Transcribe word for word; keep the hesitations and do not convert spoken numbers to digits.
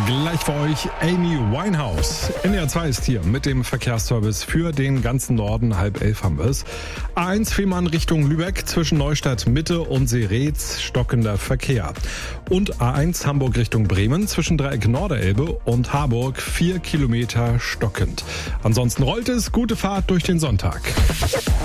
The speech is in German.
Gleich für euch Amy Winehouse. N D R zwei ist hier mit dem Verkehrsservice für den ganzen Norden. Halb elf haben wir es. A eins Fehmarn Richtung Lübeck zwischen Neustadt Mitte und Seretz stockender Verkehr. Und A eins Hamburg Richtung Bremen zwischen Dreieck Norderelbe und Harburg vier Kilometer stockend. Ansonsten rollt es. Gute Fahrt durch den Sonntag.